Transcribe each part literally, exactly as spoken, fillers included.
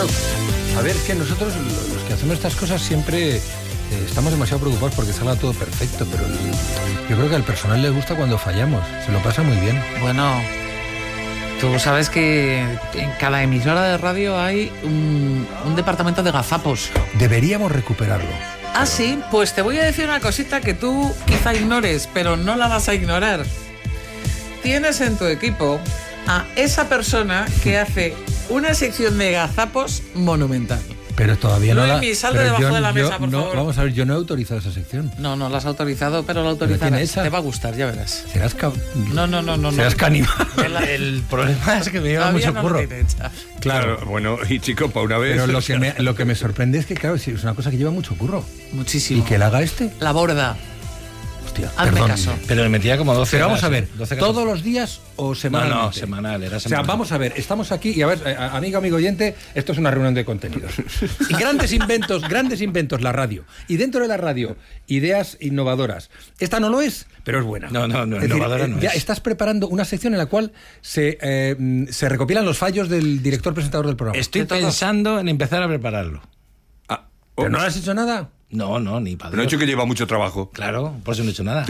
Claro, a ver, es que nosotros, los que hacemos estas cosas, siempre eh, estamos demasiado preocupados porque salga todo perfecto, pero el, yo creo que al personal le gusta cuando fallamos, se lo pasa muy bien. Bueno, tú sabes que en cada emisora de radio hay un, un departamento de gazapos. Deberíamos recuperarlo. Ah, sí, pues te voy a decir una cosita que tú quizá ignores, pero no la vas a ignorar. Tienes en tu equipo a esa persona que hace una sección de gazapos monumental. Pero todavía no Luis, la... sal pero debajo yo, de la yo mesa, por no, favor. Vamos a ver, yo no he autorizado esa sección. No, no la has autorizado, pero la ¿Pero quién autorizarás. es esa? Te va a gustar, ya verás. Serás ca... No, no, no, no. Serás no. caníbal. El, El problema es que me lleva todavía mucho no curro. lo tiene hecha. Claro, bueno, y chico, para una vez. Pero lo que, me, lo que me sorprende es que, claro, es una cosa que lleva mucho curro. Muchísimo. ¿Y que la haga este? La borda. Hostia, Hazme perdón. caso. Pero le metía como doce Pero vamos horas, a ver, ¿eh? doce, ¿todos los días o No, semanalmente? no, semanal, era O sea, semanal. vamos a ver, estamos aquí y a ver, eh, amigo, amigo oyente, esto es una reunión de contenidos. Y grandes inventos, grandes inventos, la radio. Y dentro de la radio, ideas innovadoras. Esta no lo es, pero es buena. No, no, no, Es decir, innovadora eh, no ya es. estás preparando una sección en la cual se, eh, se recopilan los fallos del director presentador del programa. Estoy Te toca. pensando en empezar a prepararlo. Ah, oh, ¿Pero no has hecho nada? No, no, ni para pero he dicho que lleva mucho trabajo. Claro, por eso no he hecho nada. ¿Qué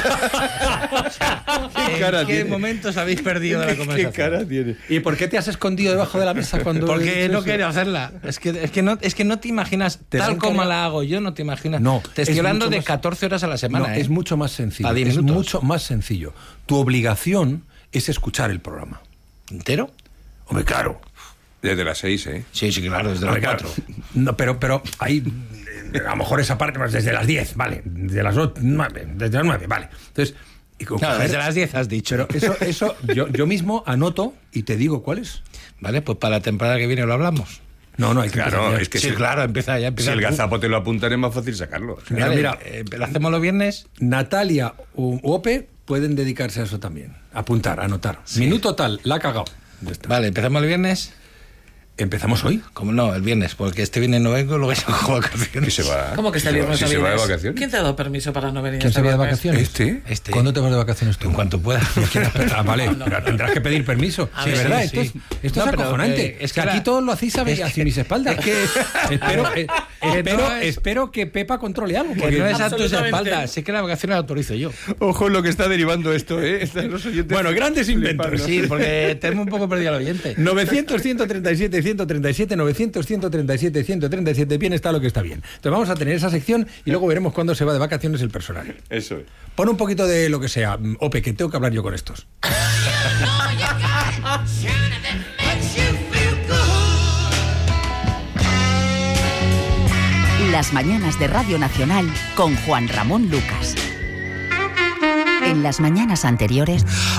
cara ¿En qué tiene? momentos habéis perdido de la ¿Qué, conversación? qué cara tiene? ¿Y por qué te has escondido debajo de la mesa cuando... he Porque dicho no eso? quiero hacerla. Es que, es que, no, es que no te imaginas, Te tal dan como cara- la hago yo, no te imaginas. No, te estoy es hablando mucho de más- catorce horas a la semana. No, ¿eh? es mucho más sencillo. A diez Es minutos. mucho más sencillo. Tu obligación es escuchar el programa. ¿Entero? Hombre, claro. Desde las seis, ¿eh? Sí, sí, claro, desde las Hombre, cuatro. claro. No, pero, pero ahí, eh, a lo mejor esa parte, pues desde las diez, vale. Desde las ocho, nueve, desde las nueve, vale. Entonces, y con- No, joder, desde las diez has dicho. Pero eso, eso yo, yo mismo anoto y te digo cuál es. Vale, pues para la temporada que viene lo hablamos. No, no, hay que Claro, empezar ya. es que sí, si, claro, empieza ya. si Empieza el tú. gazapo te lo apuntan es más fácil sacarlo. O sea, Mira, Vale, mira. eh, ¿lo hacemos los viernes? Natalia u Ope pueden dedicarse a eso también. Apuntar, anotar. Minuto tal, la ha cagado. Ya está. Vale, ¿empezamos el viernes? ¿Empezamos hoy? Como no, el viernes, porque este viernes no vengo, luego ya cojo que vacaciones. se va. ¿Cómo que este se va- viernes si no se va de vienes? vacaciones. ¿Quién te ha dado permiso para no venir? ¿Quién este se va de viernes? vacaciones? Este. Este, ¿Cuándo te vas de vacaciones tú? En cuanto pueda. Ah, vale, pero tendrás que pedir permiso. A Sí, ver, ¿verdad? sí, esto sí. es, esto No, es pero, acojonante. eh, es es que que aquí la- todos lo hacéis a, mi- hacia mis espaldas. espero, eh, espero, no es- espero que Pepa controle algo. Que Porque no es a tus Absolutamente. espaldas, sí que la vacación la autorizo yo. Ojo en lo que está derivando esto, ¿eh? Están los oyentes Bueno, grandes inventos. flipando. Sí, porque tenemos un poco perdido al oyente. novecientos, ciento treinta y siete, ciento treinta y siete, novecientos, ciento treinta y siete, ciento treinta y siete, bien está lo que está bien. Entonces vamos a tener esa sección y luego veremos cuándo se va de vacaciones el personal. Eso es. Pon un poquito de lo que sea. Ope, que tengo que hablar yo con estos. Las mañanas de Radio Nacional con Juan Ramón Lucas. En las mañanas anteriores...